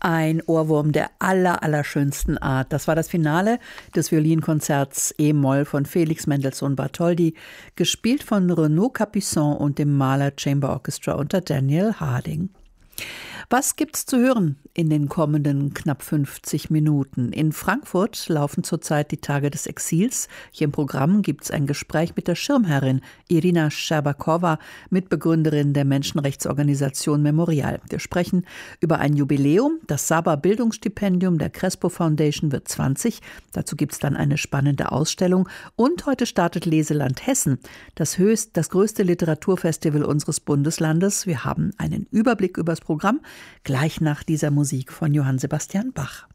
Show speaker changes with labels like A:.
A: Ein Ohrwurm der allerschönsten Art. Das war das Finale des Violinkonzerts E-Moll von Felix Mendelssohn Bartholdy, gespielt von Renaud Capuçon und dem Mahler Chamber Orchestra unter Daniel Harding. Was gibt's zu hören in den kommenden knapp 50 Minuten? In Frankfurt laufen zurzeit die Tage des Exils. Hier im Programm gibt's ein Gespräch mit der Schirmherrin Irina Scherbakowa, Mitbegründerin der Menschenrechtsorganisation Memorial. Wir sprechen über ein Jubiläum. Das Saba Bildungsstipendium der Crespo Foundation wird 20. Dazu gibt's dann eine spannende Ausstellung. Und heute startet Leseland Hessen, das größte Literaturfestival unseres Bundeslandes. Wir haben einen Überblick über das Programm, gleich nach dieser Musik von Johann Sebastian Bach.